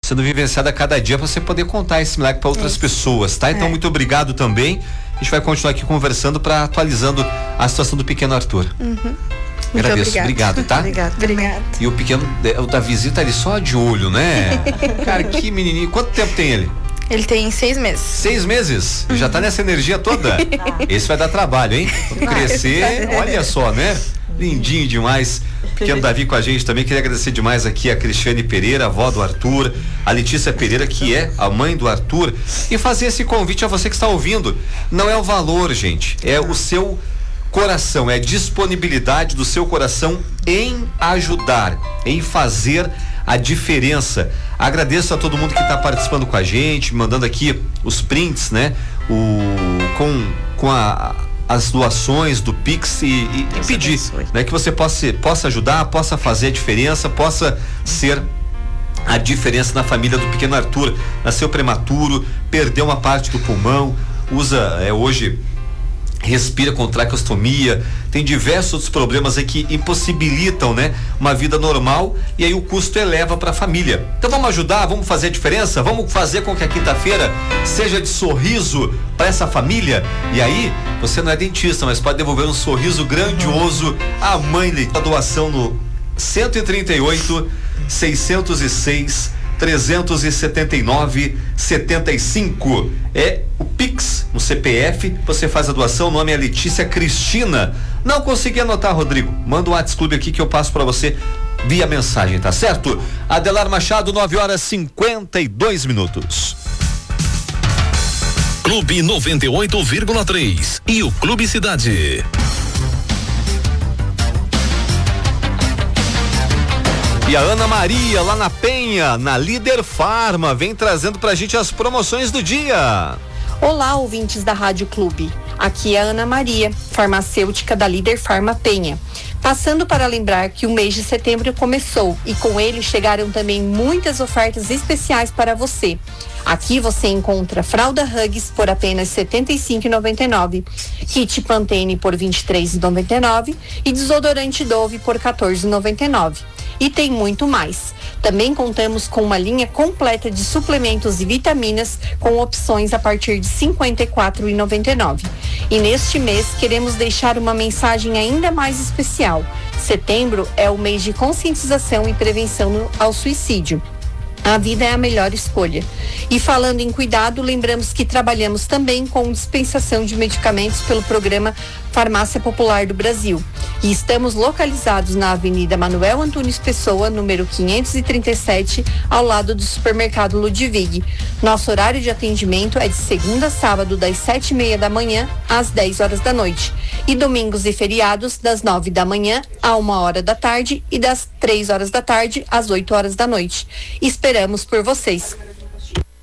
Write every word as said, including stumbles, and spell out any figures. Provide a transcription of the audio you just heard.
sendo vivenciada a cada dia para você poder contar esse milagre para outras é. pessoas, tá? Então, é. muito obrigado também. A gente vai continuar aqui conversando para atualizando a situação do pequeno Arthur. Uhum. Agradeço, obrigado, tá? Obrigado, obrigado. E o pequeno, o Davizinho tá ali só de olho, né? Cara, que menininho. Quanto tempo tem ele? Ele tem seis meses. Seis meses? Uhum. Já tá nessa energia toda? Esse vai dar trabalho, hein? Crescer, olha só, né? Lindinho demais. Pequeno Davi com a gente também. Queria agradecer demais aqui a Cristiane Pereira, avó do Arthur, a Letícia Pereira, que é a mãe do Arthur, e fazer esse convite a você que está ouvindo. Não é o valor, gente, é o seu coração, é a disponibilidade do seu coração em ajudar, em fazer a diferença. Agradeço a todo mundo que está participando com a gente, mandando aqui os prints, né? O, com, com a, as doações do Pix e, e, e pedir, né? Que você possa, possa ajudar, possa fazer a diferença, possa ser a diferença na família do pequeno Arthur. Nasceu prematuro, perdeu uma parte do pulmão, usa é, hoje respira com traqueostomia, tem diversos outros problemas aí que impossibilitam, né, uma vida normal, e aí o custo eleva para a família. Então vamos ajudar, vamos fazer a diferença, vamos fazer com que a quinta-feira seja de sorriso para essa família. E aí você não é dentista, mas pode devolver um sorriso grandioso à mãe. A doação no cento e trinta e oito, seiscentos e seis, trezentos e setenta e nove, setenta e cinco é o Pix no C P F. Você faz a doação, o nome é Letícia Cristina. Não consegui anotar, Rodrigo? Manda um WhatsApp Clube aqui que eu passo para você via mensagem, tá certo? Adelar Machado, nove horas e cinquenta e dois minutos. Clube noventa e oito vírgula três e o Clube Cidade. E a Ana Maria, lá na Penha, na Líder Farma, vem trazendo pra gente as promoções do dia. Olá, ouvintes da Rádio Clube. Aqui é a Ana Maria, farmacêutica da Líder Farma Penha. Passando para lembrar que o mês de setembro começou e com ele chegaram também muitas ofertas especiais para você. Aqui você encontra fralda Huggies por apenas setenta e cinco reais e noventa e nove centavos, kit Pantene por vinte e três reais e noventa e nove centavos e desodorante Dove por quatorze reais e noventa e nove centavos. E tem muito mais. Também contamos com uma linha completa de suplementos e vitaminas com opções a partir de cinquenta e quatro reais e noventa e nove centavos. E neste mês queremos deixar uma mensagem ainda mais especial. Setembro é o mês de conscientização e prevenção ao suicídio. A vida é a melhor escolha. E falando em cuidado, lembramos que trabalhamos também com dispensação de medicamentos pelo programa Farmácia Popular do Brasil. E estamos localizados na Avenida Manuel Antunes Pessoa, número quinhentos e trinta e sete, ao lado do supermercado Ludwig. Nosso horário de atendimento é de segunda a sábado, das sete e meia da manhã às dez horas da noite. E domingos e feriados, das nove da manhã à uma hora da tarde e das três horas da tarde às oito horas da noite. Esperamos por vocês.